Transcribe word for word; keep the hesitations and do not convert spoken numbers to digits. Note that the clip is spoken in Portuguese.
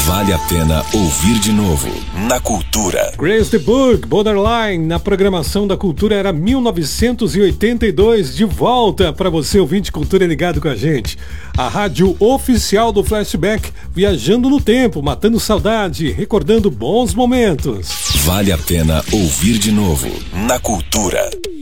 Vale a pena ouvir de novo na Cultura. Grace the Book, Borderline, na programação da Cultura era mil novecentos e oitenta e dois, de volta para você ouvinte Cultura ligado com a gente. A rádio oficial do Flashback, viajando no tempo, matando saudade, recordando bons momentos. Vale a pena ouvir de novo na Cultura.